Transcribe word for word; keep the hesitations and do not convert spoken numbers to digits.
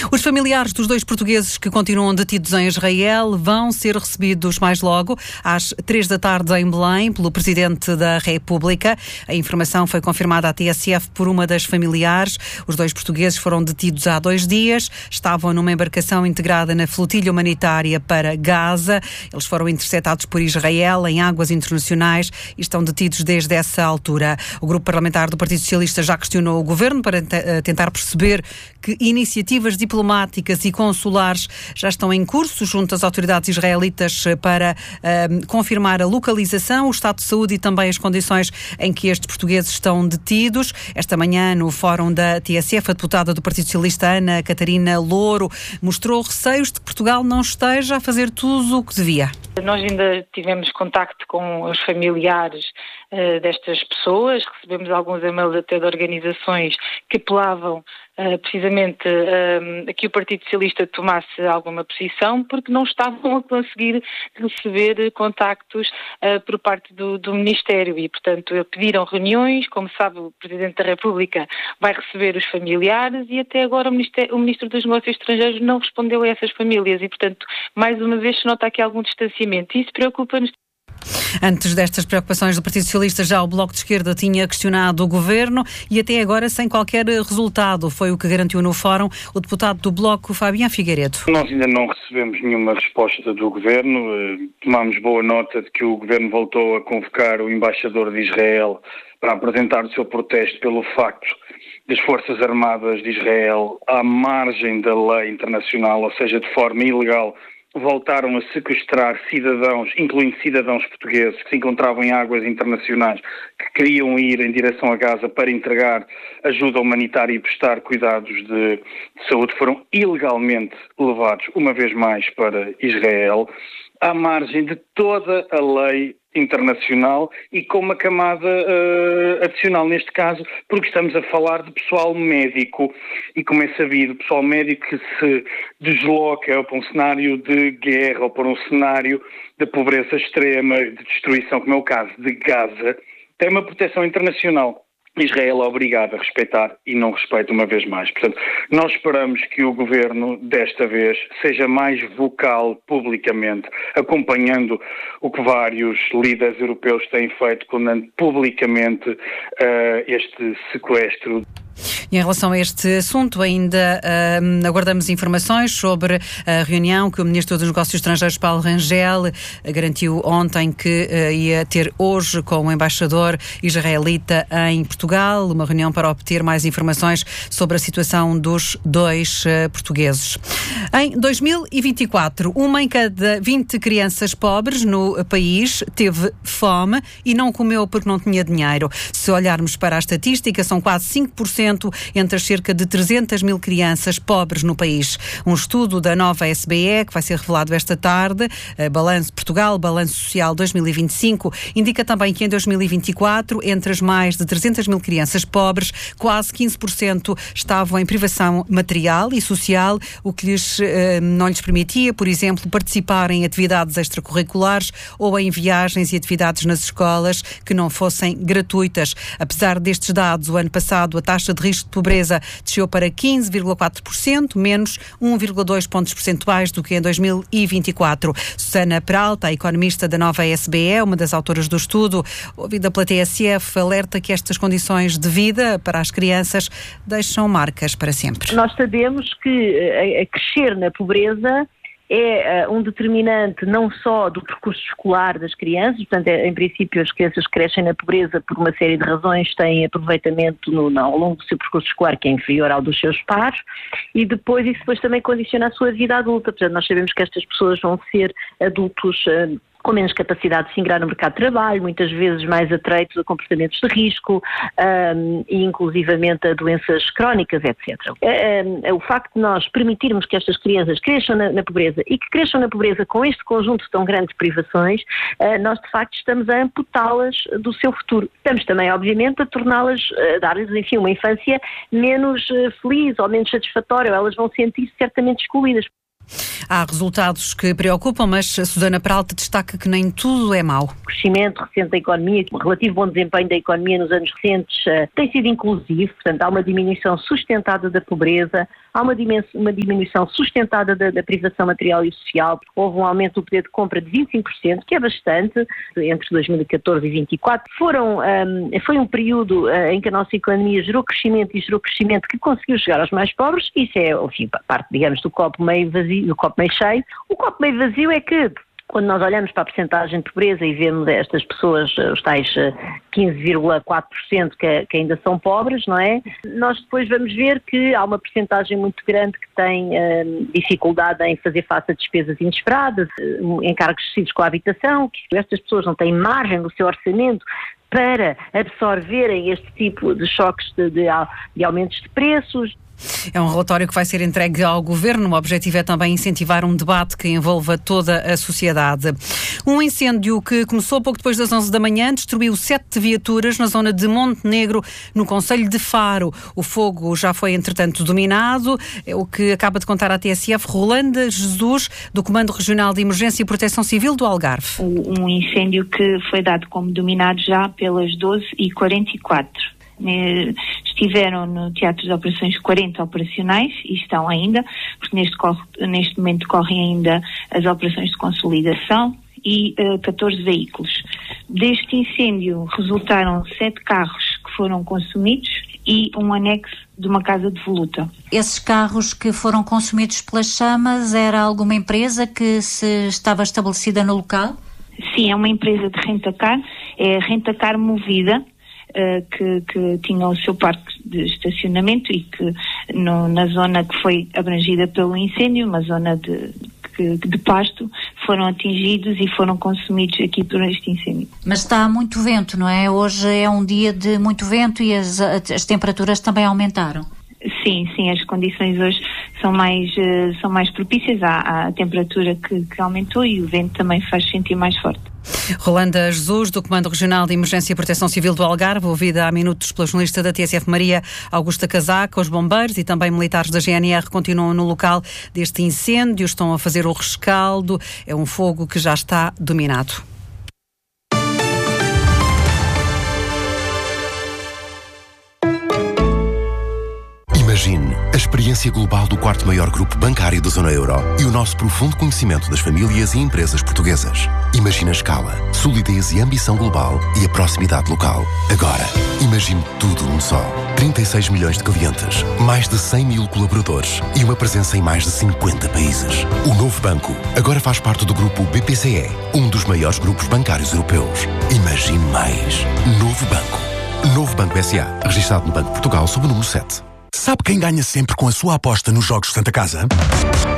Os familiares dos dois portugueses que continuam detidos em Israel vão ser recebidos mais logo, às três da tarde em Belém, pelo Presidente da República. A informação foi confirmada à T S F por uma das familiares. Os dois portugueses foram detidos há dois dias. Estavam numa embarcação integrada na flotilha humanitária para Gaza. Eles foram interceptados por Israel em águas internacionais e estão detidos desde essa altura. O grupo parlamentar do Partido Socialista já questionou o governo para t- tentar perceber que iniciativas diplomáticas e consulares já estão em curso junto às autoridades israelitas para uh, confirmar a localização, o estado de saúde e também as condições em que estes portugueses estão detidos. Esta manhã, no fórum da T S F, a deputada do Partido Socialista, Ana Catarina Louro, mostrou receios de que Portugal não esteja a fazer tudo o que devia. Nós ainda tivemos contacto com os familiares uh, destas pessoas, recebemos alguns e-mails até de organizações que apelavam uh, precisamente uh, a que o Partido Socialista tomasse alguma posição, porque não estavam a conseguir receber contactos uh, por parte do, do Ministério e, portanto, pediram reuniões. Como sabe, o Presidente da República vai receber os familiares e até agora o, Ministério, o Ministro dos Negócios Estrangeiros não respondeu a essas famílias e, portanto, mais uma vez se nota aqui algum distanciamento. E isso preocupa-nos. Antes destas preocupações do Partido Socialista, já o Bloco de Esquerda tinha questionado o Governo e até agora sem qualquer resultado. Foi o que garantiu no fórum o deputado do Bloco, Fabián Figueiredo. Nós ainda não recebemos nenhuma resposta do Governo. Tomamos boa nota de que o Governo voltou a convocar o embaixador de Israel para apresentar o seu protesto pelo facto das Forças Armadas de Israel, à margem da lei internacional, ou seja, de forma ilegal, voltaram a sequestrar cidadãos, incluindo cidadãos portugueses, que se encontravam em águas internacionais, que queriam ir em direção a Gaza para entregar ajuda humanitária e prestar cuidados de saúde. Foram ilegalmente levados, uma vez mais, para Israel, à margem de toda a lei internacional e com uma camada uh, adicional neste caso, porque estamos a falar de pessoal médico e, como é sabido, pessoal médico que se desloca para um cenário de guerra ou para um cenário de pobreza extrema, de destruição, como é o caso de Gaza, tem uma proteção internacional. Israel é obrigado a respeitar e não respeita uma vez mais. Portanto, nós esperamos que o Governo, desta vez, seja mais vocal publicamente, acompanhando o que vários líderes europeus têm feito, condenando publicamente uh, este sequestro. E em relação a este assunto, ainda uh, aguardamos informações sobre a reunião que o Ministro dos Negócios Estrangeiros, Paulo Rangel, garantiu ontem que uh, ia ter hoje com o embaixador israelita em Portugal, uma reunião para obter mais informações sobre a situação dos dois uh, portugueses. Em dois mil e vinte e quatro, uma em cada vinte crianças pobres no país teve fome e não comeu porque não tinha dinheiro. Se olharmos para a estatística, são quase cinco por cento entre as cerca de trezentas mil crianças pobres no país. Um estudo da nova S B E, que vai ser revelado esta tarde, Balanço Portugal, Balanço Social dois mil e vinte e cinco, indica também que em dois mil e vinte e quatro, entre as mais de trezentas mil crianças pobres, quase quinze por cento estavam em privação material e social, o que lhes, eh, não lhes permitia, por exemplo, participar em atividades extracurriculares ou em viagens e atividades nas escolas que não fossem gratuitas. Apesar destes dados, o ano passado a taxa de risco de pobreza desceu para quinze vírgula quatro por cento, menos um vírgula dois pontos percentuais do que em dois mil e vinte e quatro. Susana Peralta, a economista da nova S B E, uma das autoras do estudo, ouvida pela T S F, alerta que estas condições de vida para as crianças deixam marcas para sempre. Nós sabemos que a crescer na pobreza é uh, um determinante não só do percurso escolar das crianças, portanto, é, em princípio as crianças crescem na pobreza por uma série de razões, têm aproveitamento no, no, ao longo do seu percurso escolar que é inferior ao dos seus pares, e depois isso depois também condiciona a sua vida adulta. Portanto, nós sabemos que estas pessoas vão ser adultos uh, com menos capacidade de se ingrar no mercado de trabalho, muitas vezes mais atreitos a comportamentos de risco um, e inclusivamente a doenças crónicas, etcétera. Um, um, o facto de nós permitirmos que estas crianças cresçam na, na pobreza e que cresçam na pobreza com este conjunto de tão grandes privações, uh, nós de facto estamos a amputá-las do seu futuro. Estamos também, obviamente, a torná-las, a dar-lhes, enfim, uma infância menos uh, feliz ou menos satisfatória. Elas vão sentir-se certamente excluídas. Há resultados que preocupam, mas Susana Peralta destaca que nem tudo é mau. O crescimento recente da economia, o relativo bom desempenho da economia nos anos recentes uh, tem sido inclusivo, portanto há uma diminuição sustentada da pobreza, há uma, dimens- uma diminuição sustentada da, da privação material e social, houve um aumento do poder de compra de vinte e cinco por cento, que é bastante, entre dois mil e catorze e vinte e quatro. Foram, um, foi um período uh, em que a nossa economia gerou crescimento e gerou crescimento que conseguiu chegar aos mais pobres. Isso é, enfim, parte, digamos, do copo meio vazio, do copo meio cheio. O copo meio vazio é que, quando nós olhamos para a percentagem de pobreza e vemos estas pessoas, os tais quinze vírgula quatro por cento que, que ainda são pobres, não é? Nós depois vamos ver que há uma percentagem muito grande que tem hum, dificuldade em fazer face a despesas inesperadas, encargos excessivos com a habitação, que estas pessoas não têm margem no seu orçamento para absorverem este tipo de choques de, de, de aumentos de preços. É um relatório que vai ser entregue ao Governo. O objetivo é também incentivar um debate que envolva toda a sociedade. Um incêndio que começou pouco depois das onze da manhã destruiu sete viaturas na zona de Montenegro, no concelho de Faro. O fogo já foi, entretanto, dominado, é o que acaba de contar à T S F Rolanda Jesus, do Comando Regional de Emergência e Proteção Civil do Algarve. Um incêndio que foi dado como dominado já pelas doze e quarenta e quatro. Estiveram no Teatro de Operações quarenta operacionais e estão ainda, porque neste, neste momento decorrem ainda as operações de consolidação e uh, catorze veículos. Deste incêndio resultaram sete carros que foram consumidos e um anexo de uma casa de voluta. Esses carros que foram consumidos pelas chamas, era alguma empresa que se estava estabelecida no local? Sim, é uma empresa de rentacar, é a Rentacar Movida, Uh, que, que tinha o seu parque de estacionamento e que no, na zona que foi abrangida pelo incêndio, uma zona de, que, de pasto, foram atingidos e foram consumidos aqui por este incêndio. Mas está muito vento, não é? Hoje é um dia de muito vento e as, as temperaturas também aumentaram. Sim, sim, as condições hoje são mais, uh, são mais propícias à, à temperatura que, que aumentou e o vento também faz sentir mais forte. Rolanda Jesus, do Comando Regional de Emergência e Proteção Civil do Algarve, ouvida há minutos pela jornalista da T S F Maria Augusta Casaca. Os bombeiros e também militares da G N R continuam no local deste incêndio, estão a fazer o rescaldo. É um fogo que já está dominado. Imagine a experiência global do quarto maior grupo bancário da zona euro e o nosso profundo conhecimento das famílias e empresas portuguesas. Imagine a escala, solidez e ambição global e a proximidade local. Agora, imagine tudo num só. trinta e seis milhões de clientes, mais de cem mil colaboradores e uma presença em mais de cinquenta países. O novo banco agora faz parte do grupo B P C E, um dos maiores grupos bancários europeus. Imagine mais. Novo Banco. Novo Banco S A, registado no Banco de Portugal sob o número sete. Sabe quem ganha sempre com a sua aposta nos Jogos Santa Casa?